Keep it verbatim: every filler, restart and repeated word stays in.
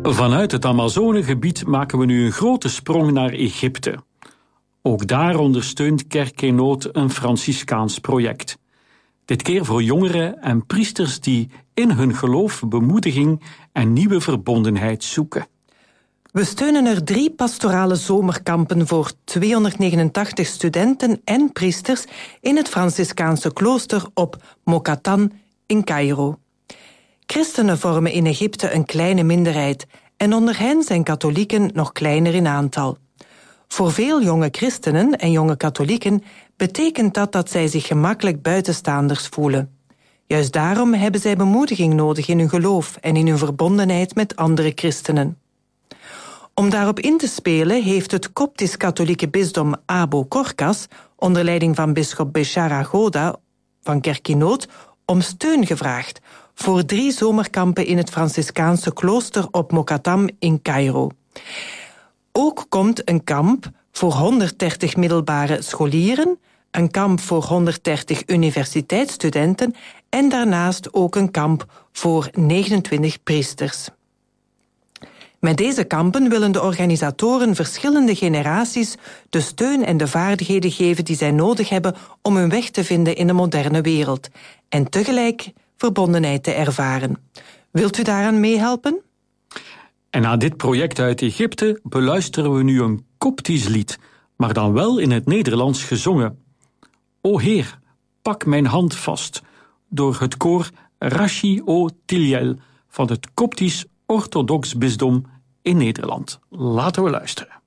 Vanuit het Amazonegebied maken we nu een grote sprong naar Egypte. Ook daar ondersteunt Kerk in Nood een Franciscaans project. Dit keer voor jongeren en priesters die in hun geloof bemoediging en nieuwe verbondenheid zoeken. We steunen er drie pastorale zomerkampen voor tweehonderdnegenentachtig studenten en priesters in het Franciscaanse klooster op Mokatan in Cairo. Christenen vormen in Egypte een kleine minderheid en onder hen zijn katholieken nog kleiner in aantal. Voor veel jonge christenen en jonge katholieken betekent dat dat zij zich gemakkelijk buitenstaanders voelen. Juist daarom hebben zij bemoediging nodig in hun geloof en in hun verbondenheid met andere christenen. Om daarop in te spelen heeft het Koptisch-katholieke bisdom Abo Korkas onder leiding van bisschop Bechara Goda van Kerk in Nood om steun gevraagd voor drie zomerkampen in het Franciscaanse klooster op Mokatam in Cairo. Ook komt een kamp voor honderddertig middelbare scholieren, een kamp voor honderddertig universiteitsstudenten en daarnaast ook een kamp voor negenentwintig priesters. Met deze kampen willen de organisatoren verschillende generaties de steun en de vaardigheden geven die zij nodig hebben om hun weg te vinden in de moderne wereld en tegelijk verbondenheid te ervaren. Wilt u daaraan meehelpen? En na dit project uit Egypte beluisteren we nu een Koptisch lied, maar dan wel in het Nederlands gezongen. O Heer, pak mijn hand vast, door het koor Rashi O Tiliel van het Koptisch Orthodox Bisdom in Nederland. Laten we luisteren.